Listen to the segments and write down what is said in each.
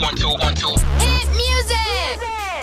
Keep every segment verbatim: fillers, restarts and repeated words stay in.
one, two, one, two. Hit music!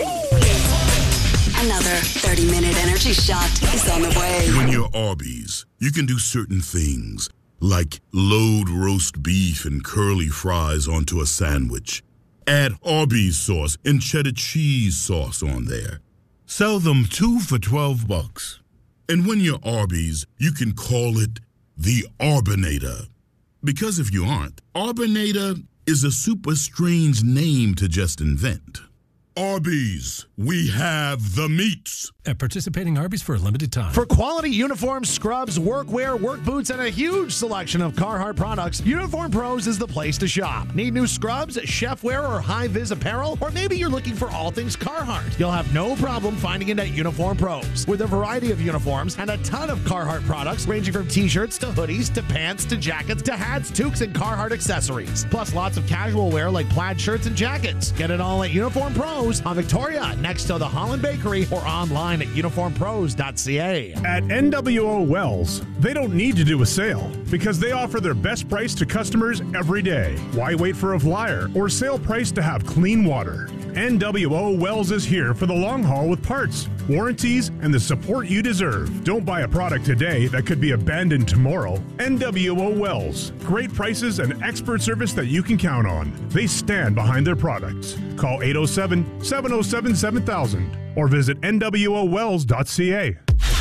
Another thirty-minute energy shot is on the way. When you're Arby's, you can do certain things, like load roast beef and curly fries onto a sandwich. Add Arby's sauce and cheddar cheese sauce on there. Sell them two for twelve bucks. And when you're Arby's, you can call it the Arbinator. Because if you aren't, Arbinator is a super strange name to just invent. Arby's, we have the meats. At participating Arby's for a limited time. For quality uniforms, scrubs, workwear, work boots, and a huge selection of Carhartt products, Uniform Pros is the place to shop. Need new scrubs, chef wear, or high-vis apparel? Or maybe you're looking for all things Carhartt. You'll have no problem finding it at Uniform Pros. With a variety of uniforms and a ton of Carhartt products ranging from t-shirts to hoodies to pants to jackets to hats, toques, and Carhartt accessories. Plus lots of casual wear like plaid shirts and jackets. Get it all at Uniform Pros on Victoria, next to the Holland Bakery, or online at uniform pros dot c a. At N W O Wells, they don't need to do a sale because they offer their best price to customers every day. Why wait for a flyer or sale price to have clean water? N W O Wells is here for the long haul with parts, warranties, and the support you deserve. Don't buy a product today that could be abandoned tomorrow. N W O Wells, great prices and expert service that you can count on. They stand behind their products. Call eight oh seven, seven oh seven, seven thousand or visit N W O wells dot c a.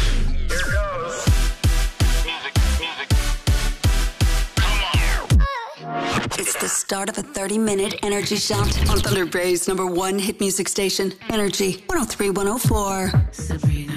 It's the start of a thirty-minute energy shot on Thunder Bay's number one hit music station, Energy one oh three point one oh four. Sabrina.